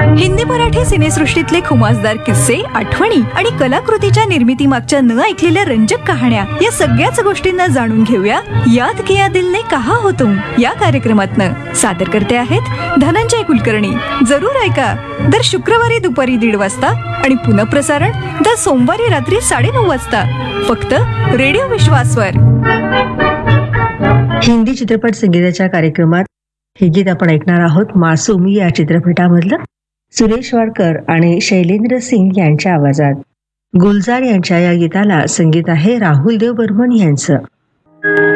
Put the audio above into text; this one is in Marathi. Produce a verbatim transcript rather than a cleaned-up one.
हिंदी मराठी सिनेसृष्टीतले खुमासदार किस्से, आठवणी आणि कलाकृतीच्या निर्मिती मागच्या न ऐकलेल्या रंजक कहाण्या या सगळ्याच गोष्टींना जाणून घेऊया याद किया दिल ने कहा हो तुम या कार्यक्रमातनं. सादर करते आहेत धनंजय कुलकर्णी. जरूर ऐका दर शुक्रवारी दुपारी दीड वाजता आणि पुनःप्रसारण दर सोमवारी रात्री साडेनऊ वाजता फक्त रेडिओ विश्वासवर. हिंदी चित्रपट संगीताच्या कार्यक्रमात हे गीत आपण ऐकणार आहोत. मासूम या चित्रपटामधलं सुरेश वाडकर आणि शैलेंद्र सिंग यांच्या आवाजात. गुलजार यांच्या या गीताला संगीत आहे राहुल देव बर्मन यांचं.